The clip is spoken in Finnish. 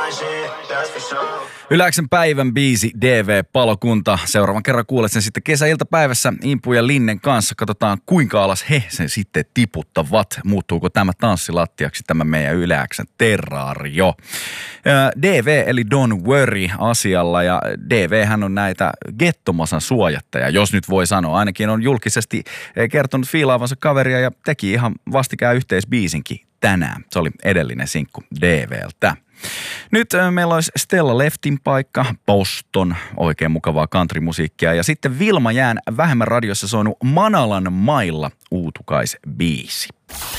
Yläksen päivän biisi DV-palokunta. Seuraavan kerran kuulet sen sitten kesäiltapäivässä Impu ja Linnen kanssa. Katsotaan kuinka alas he sen sitten tiputtavat. Muuttuuko tämä tanssilattiaksi tämä meidän Yläksen terrario. DV eli Don't Worry asialla ja DV hän on näitä gettomasan suojattaja, jos nyt voi sanoa. Ainakin on julkisesti kertonut fiilaavansa kaveria ja teki ihan vastikään yhteisbiisinkin tänään. Se oli edellinen sinkku DVltä. Nyt meillä olisi Stella Leftin paikka, Boston, oikein mukavaa countrymusiikkia. Ja sitten Vilma Jään vähemmän radiossa soinut Manalan mailla uutukaisbiisi.